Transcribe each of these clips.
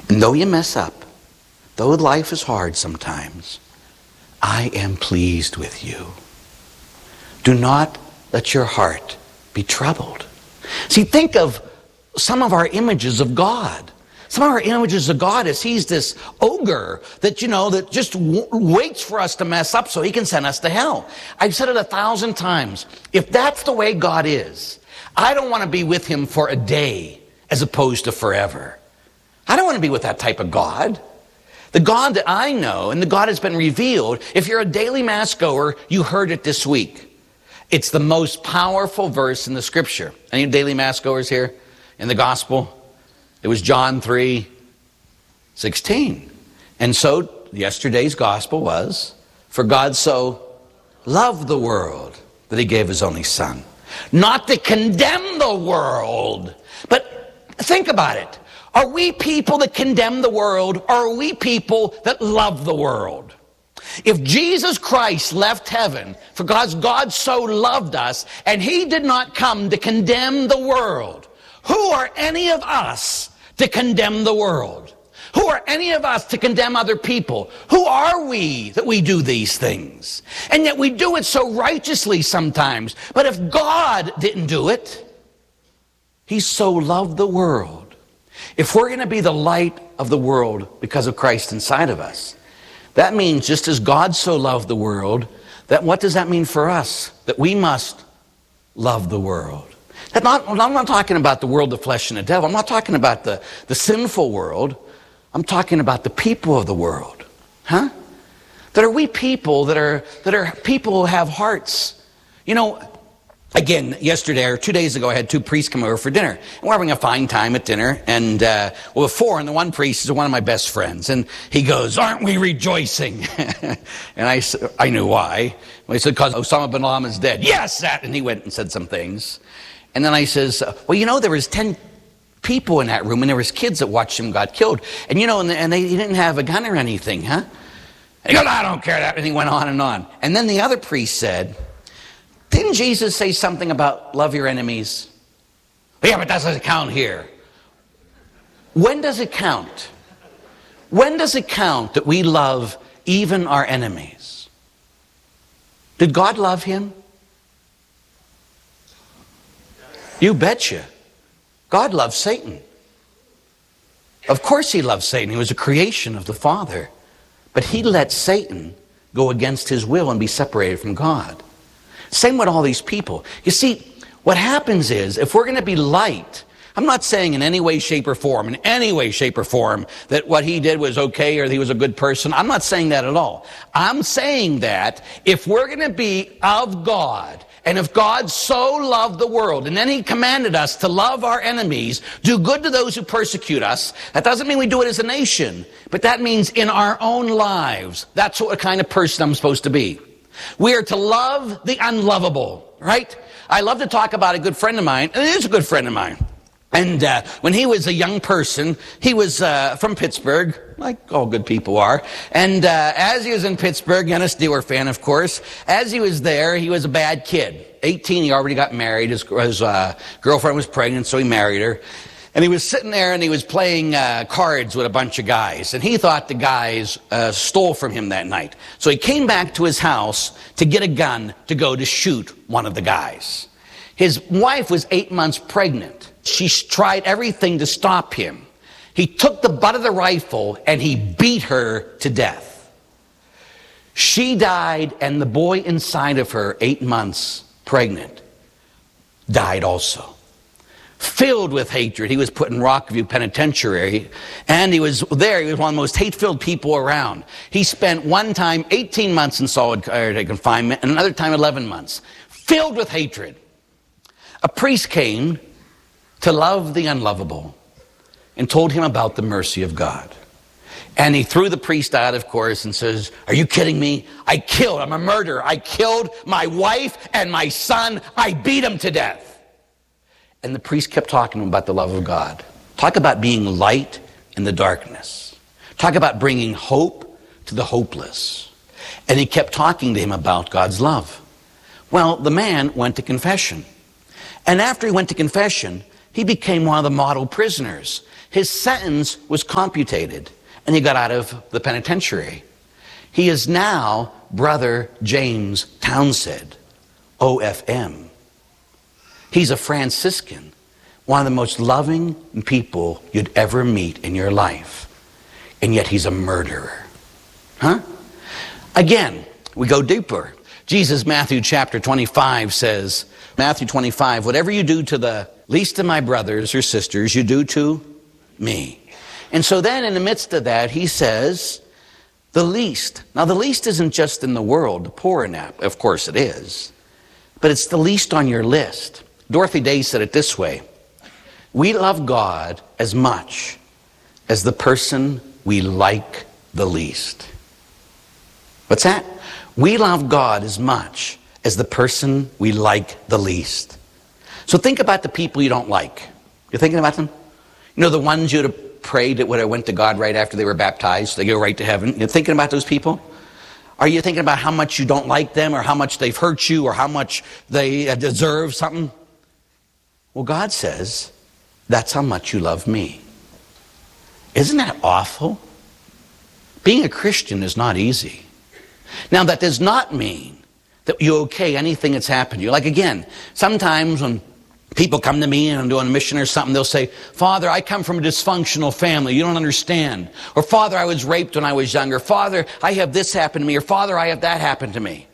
And though you mess up, though life is hard sometimes, I am pleased with you. Do not let your heart be troubled. See, think of some of our images of God. Some of our images of God is he's this ogre that, that just waits for us to mess up so he can send us to hell. I've said it 1,000 times. If that's the way God is, I don't want to be with him for a day as opposed to forever. I don't want to be with that type of God. The God that I know and the God that's been revealed, if you're a daily mass goer, you heard it this week. It's the most powerful verse in the scripture. Any daily mass goers here in the gospel? It was John 3:16. And so yesterday's gospel was, for God so loved the world that he gave his only son. Not to condemn the world, but think about it. Are we people that condemn the world, or are we people that love the world? If Jesus Christ left heaven because God so loved us and he did not come to condemn the world, who are any of us to condemn the world? Who are any of us to condemn other people? Who are we that we do these things? And yet we do it so righteously sometimes. But if God didn't do it, he so loved the world. If we're going to be the light of the world because of Christ inside of us, that means just as God so loved the world, that what does that mean for us? That we must love the world. I'm not talking about the world, the flesh, and the devil. I'm not talking about the sinful world. I'm talking about the people of the world. That are we people that are people who have hearts. Again, yesterday or 2 days ago, I had 2 priests come over for dinner. And we're having a fine time at dinner. And, the 4, and the one priest is one of my best friends. And he goes, aren't we rejoicing? And I knew why. He said, because Osama bin Laden is dead. Yes, that. And he went and said some things. And then I says, there was 10 people in that room, and there was kids that watched him got killed. And, he didn't have a gun or anything, And he goes, I don't care that. And he went on and on. And then the other priest said, didn't Jesus say something about love your enemies? Yeah, but that doesn't count here. When does it count? When does it count that we love even our enemies? Did God love him? You betcha. God loved Satan. Of course he loved Satan. He was a creation of the Father. But he let Satan go against his will and be separated from God. Same with all these people. You see, what happens is, if we're going to be light, I'm not saying in any way, shape, or form, that what he did was okay or he was a good person. I'm not saying that at all. I'm saying that if we're going to be of God, and if God so loved the world, and then he commanded us to love our enemies, do good to those who persecute us, that doesn't mean we do it as a nation, but that means in our own lives. That's what kind of person I'm supposed to be. We are to love the unlovable, right? I love to talk about a good friend of mine, and it is a good friend of mine. And when he was a young person, he was from Pittsburgh, like all good people are. And as he was in Pittsburgh, and a Steeler fan, of course, as he was there, he was a bad kid. 18, he already got married. His girlfriend was pregnant, so he married her. And he was sitting there and he was playing cards with a bunch of guys. And he thought the guys stole from him that night. So he came back to his house to get a gun to go to shoot one of the guys. His wife was 8 months pregnant. She tried everything to stop him. He took the butt of the rifle and he beat her to death. She died, and the boy inside of her, 8 months pregnant, died also. Filled with hatred. He was put in Rockview Penitentiary, and he was there. He was one of the most hate-filled people around. He spent one time 18 months in solitary confinement, and another time 11 months. Filled with hatred. A priest came to love the unlovable and told him about the mercy of God. And he threw the priest out, of course, and says, are you kidding me? I'm a murderer. I killed my wife and my son. I beat him to death. And the priest kept talking to him about the love of God. Talk about being light in the darkness. Talk about bringing hope to the hopeless. And he kept talking to him about God's love. Well, the man went to confession. And after he went to confession, he became one of the model prisoners. His sentence was commuted, and he got out of the penitentiary. He is now Brother James Townsend, OFM. He's a Franciscan, one of the most loving people you'd ever meet in your life. And yet he's a murderer. Huh? Again, we go deeper. Jesus, Matthew chapter 25 says, Matthew 25, whatever you do to the least of my brothers or sisters, you do to me. And so then in the midst of that, he says, the least. Now the least isn't just in the world, the poor in that. Of course it is. But it's the least on your list. Dorothy Day said it this way. We love God as much as the person we like the least. What's that? We love God as much as the person we like the least. So think about the people you don't like. You're thinking about them? You know, the ones you'd have prayed that would have went to God right after they were baptized, so they go right to heaven. You're thinking about those people? Are you thinking about how much you don't like them, or how much they've hurt you, or how much they deserve something? Well, God says, that's how much you love me. Isn't that awful? Being a Christian is not easy. Now, that does not mean that you're okay anything that's happened to you. Like, again, sometimes when people come to me and I'm doing a mission or something, they'll say, Father, I come from a dysfunctional family. You don't understand. Or, Father, I was raped when I was younger. Father, I have this happen to me. Or, Father, I have that happen to me.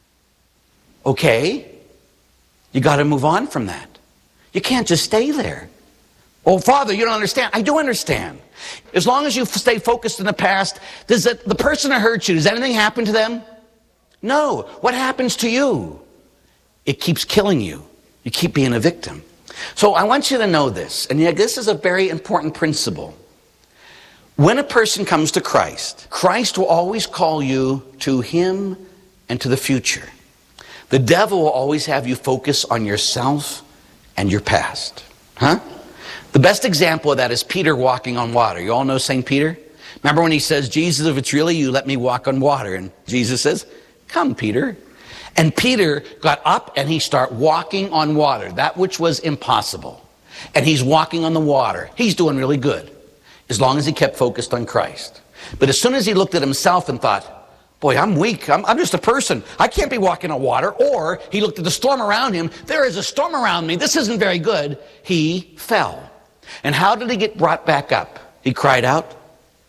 Okay. You got to move on from that. You can't just stay there. Oh, Father, you don't understand. I do understand. As long as you stay focused in the past, does the person who hurt you, does anything happen to them? No. What happens to you? It keeps killing you. You keep being a victim. So I want you to know this, and yet this is a very important principle. When a person comes to Christ, Christ will always call you to him and to the future. The devil will always have you focus on yourself and your past. Huh? The best example of that is Peter walking on water. You all know St. Peter? Remember when he says, Jesus, if it's really you, let me walk on water. And Jesus says, come, Peter. And Peter got up and he started walking on water, that which was impossible. And he's walking on the water. He's doing really good, as long as he kept focused on Christ. But as soon as he looked at himself and thought, boy, I'm weak. I'm just a person. I can't be walking on water. Or he looked at the storm around him. There is a storm around me. This isn't very good. He fell. And how did he get brought back up? He cried out,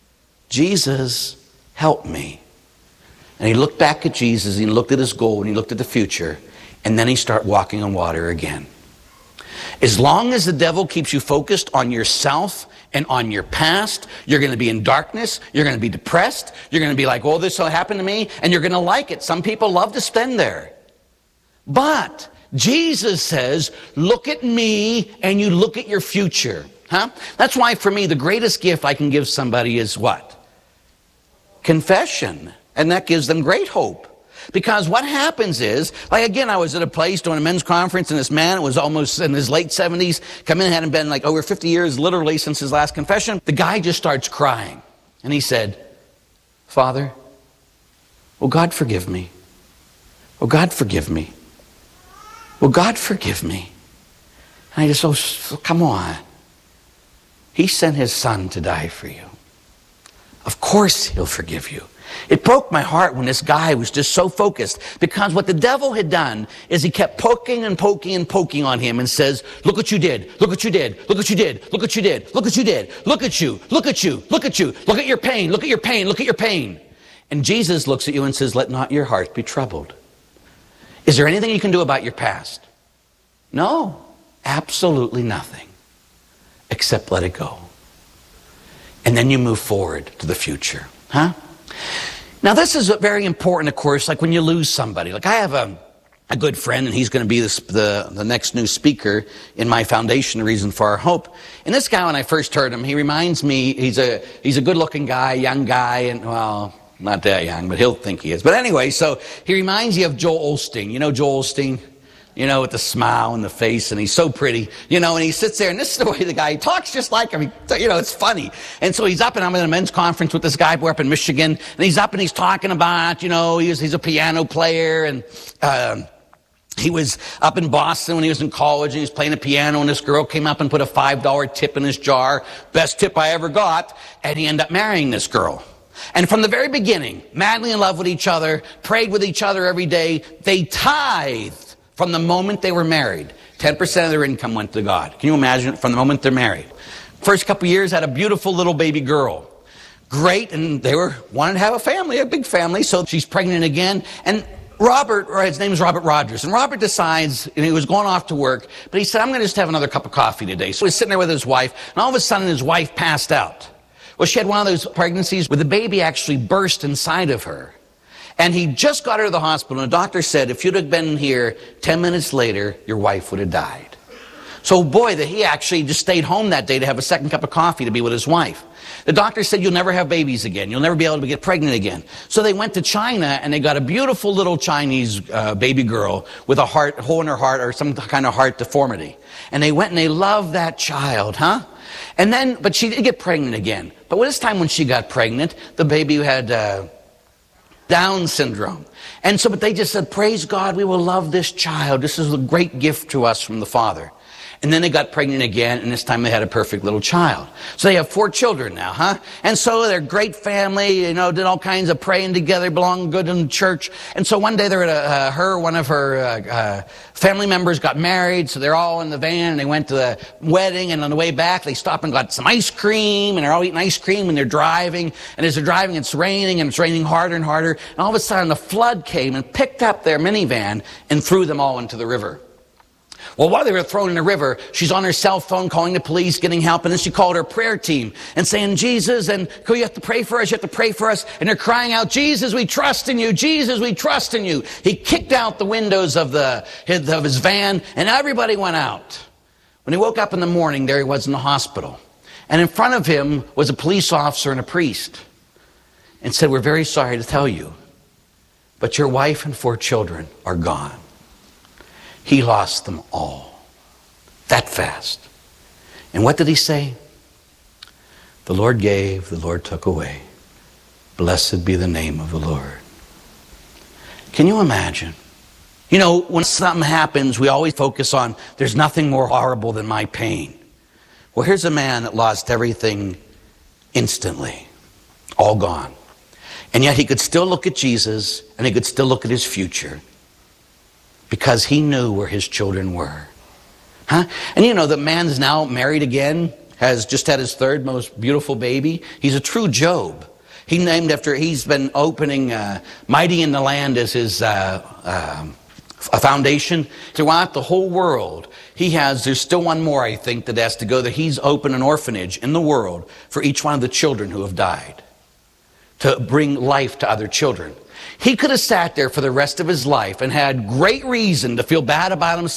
Jesus, help me. And he looked back at Jesus, and he looked at his goal, and he looked at the future, and then he started walking on water again. As long as the devil keeps you focused on yourself and on your past, you're going to be in darkness, you're going to be depressed, you're going to be like, oh, this will happen to me, and you're going to like it. Some people love to spend there. But Jesus says, look at me and you look at your future. Huh? That's why for me the greatest gift I can give somebody is what? Confession. And that gives them great hope. Because what happens is, like again, I was at a place doing a men's conference, and this man was almost in his late 70s, come in, hadn't been like over 50 years literally since his last confession. The guy just starts crying. And he said, Father, will God forgive me? Will God forgive me? Will God forgive me? And I just, oh, come on. He sent his son to die for you. Of course he'll forgive you. It broke my heart when this guy was just so focused, because what the devil had done is he kept poking and poking and poking on him and says, look what you did, look what you did, look what you did, look what you did, look what you did, look at you, look at you, look at you, look at your pain, look at your pain, look at your pain. And Jesus looks at you and says, let not your heart be troubled. Is there anything you can do about your past? No, absolutely nothing, except let it go. And then you move forward to the future. Huh? Now this is very important, of course, like when you lose somebody. Like I have a good friend, and he's going to be the next new speaker in my foundation, Reason for Our Hope. And this guy, when I first heard him, he reminds me, he's a good-looking guy, young guy, and well, not that young, but he'll think he is. But anyway, so he reminds you of Joel Osteen. You know Joel Osteen? You know, with the smile and the face, and he's so pretty, you know, and he sits there, and this is the way the guy, he talks just like him. You know, it's funny. And so he's up, and I'm at a men's conference with this guy, we're up in Michigan, and he's up and he's talking about, you know, he's a piano player, and He was up in Boston when he was in college, and he was playing the piano, and this girl came up and put a $5 tip in his jar. Best tip I ever got. And he ended up marrying this girl. And from the very beginning, madly in love with each other, prayed with each other every day. They tithed from the moment they were married. 10% of their income went to God. Can you imagine? From the moment they're married. First couple years, had a beautiful little baby girl. Great, and they wanted to have a family, a big family, so she's pregnant again. And Robert, or his name is Robert Rogers, and Robert decides, and he was going off to work, but he said, I'm going to just have another cup of coffee today. So he's sitting there with his wife, and all of a sudden his wife passed out. Well, she had one of those pregnancies where the baby actually burst inside of her. And he just got her to the hospital, and the doctor said, if you'd have been here 10 minutes later, your wife would have died. So boy, that he actually just stayed home that day to have a second cup of coffee to be with his wife. The doctor said, you'll never have babies again. You'll never be able to get pregnant again. So they went to China, and they got a beautiful little Chinese baby girl with a hole in her heart, or some kind of heart deformity. And they went and they loved that child, huh? And then, but she did get pregnant again. But this time when she got pregnant, the baby had Down syndrome. And so, but they just said, praise God, we will love this child. This is a great gift to us from the Father. And then they got pregnant again, and this time they had a perfect little child. So they have 4 children now, huh? And so they're a great family, you know, did all kinds of praying together, belonged good in the church. And so one day they're at one of her family members got married, so they're all in the van, and they went to the wedding, and on the way back, they stopped and got some ice cream, and they're all eating ice cream, and they're driving, and as they're driving, it's raining, and it's raining harder and harder, and all of a sudden, a flood came and picked up their minivan and threw them all into the river. Well, while they were thrown in the river, she's on her cell phone calling the police, getting help, and then she called her prayer team and saying, Jesus, and you have to pray for us, you have to pray for us. And they're crying out, Jesus, we trust in you, Jesus, we trust in you. He kicked out the windows of his van, and everybody went out. When he woke up in the morning, there he was in the hospital. And in front of him was a police officer and a priest, and said, we're very sorry to tell you, but your wife and 4 children are gone. He lost them all that fast. And what did he say? The Lord gave, the Lord took away. Blessed be the name of the Lord. Can you imagine? You know, when something happens, we always focus on, there's nothing more horrible than my pain. Well, here's a man that lost everything instantly, all gone. And yet he could still look at Jesus, and he could still look at his future, because he knew where his children were. Huh? And you know, the man's now married again, has just had his 3rd most beautiful baby. He's a true Job. He named after, he's been opening Mighty in the Land as his a foundation throughout the whole world. There's still one more, I think, that has to go there. He's opened an orphanage in the world for each one of the children who have died, to bring life to other children. He could have sat there for the rest of his life and had great reason to feel bad about himself.